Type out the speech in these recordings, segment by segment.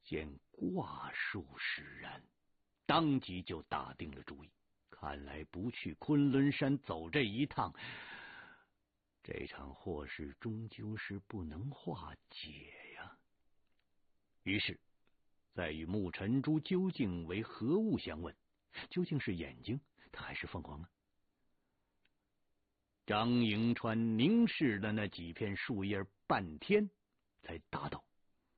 见卦术使然，当即就打定了主意。看来不去昆仑山走这一趟，这场祸事终究是不能化解呀。于是，在与沐尘珠究竟为何物相问，究竟是眼睛，它还是凤凰呢？张迎川凝视了那几片树叶半天，才答道：“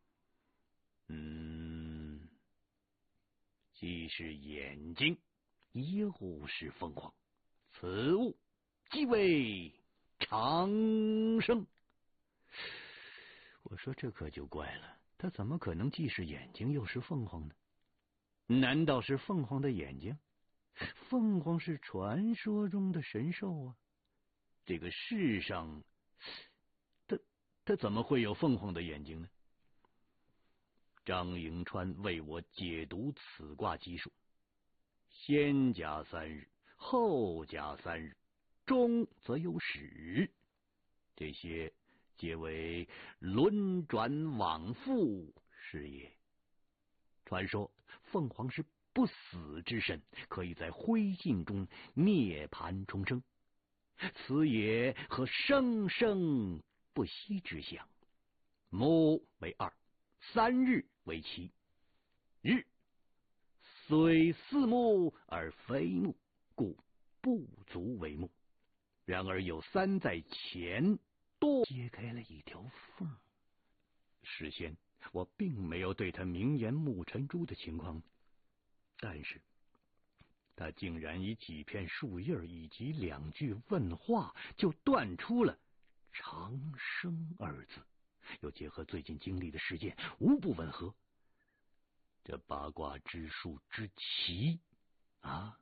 既是眼睛，又是凤凰，此物即为长生。”我说这可就怪了，它怎么可能既是眼睛又是凤凰呢？难道是凤凰的眼睛？凤凰是传说中的神兽啊，这个世上，它怎么会有凤凰的眼睛呢？张迎川为我解读此卦基数，先加3日，后加3日，中则有始，这些皆为轮转往复是也。传说凤凰是不死之身，可以在灰烬中涅槃重生，此也和生生不息之象。木为2，3日为7。日虽似木而非木，故不足为木。然而有3在前，多揭开了一条缝。事先我并没有对他明言沐尘珠的情况，但是他竟然以几片树叶以及2句问话就断出了长生2字，又结合最近经历的事件，无不吻合。这八卦之术之奇啊，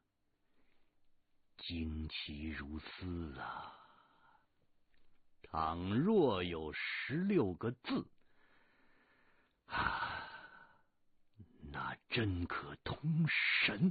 惊奇如斯啊！倘若有16个字啊，那真可通神。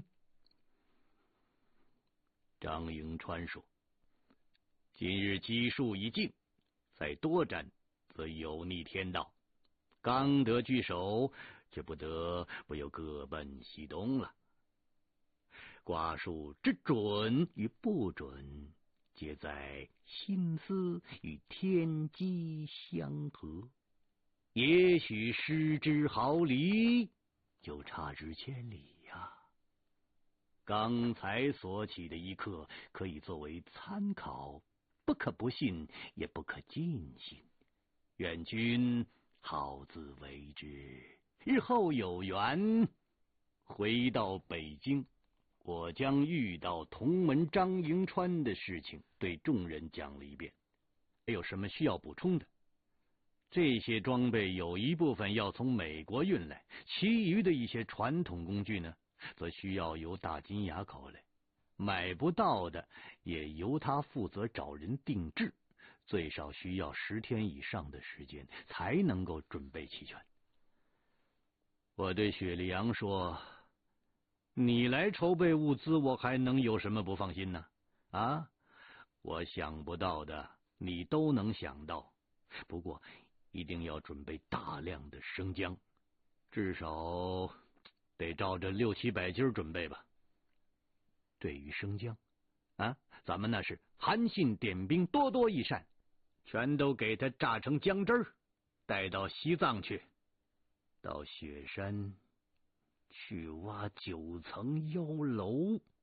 张迎川说：“今日基数已尽，再多占，则有逆天道。刚得据守，却不由各奔西东了。卦数之准与不准，皆在心思与天机相合。也许失之毫厘，就差之千里呀。刚才所起的一刻，可以作为参考，不可不信，也不可尽信。愿君好自为之。日后有缘回到北京，我将遇到同门张迎川的事情对众人讲了一遍。还有什么需要补充的？这些装备有一部分要从美国运来，其余的一些传统工具呢，则需要由大金牙搞来，买不到的也由他负责找人定制，最少需要10天以上的时间才能够准备齐全。我对雪莉杨说：“你来筹备物资，我还能有什么不放心呢？啊，我想不到的你都能想到，不过一定要准备大量的生姜，至少得照着600-700斤准备吧。对于生姜啊，咱们那是韩信点兵，多多益善，全都给它榨成姜汁儿，带到西藏去，到雪山去挖9层妖楼。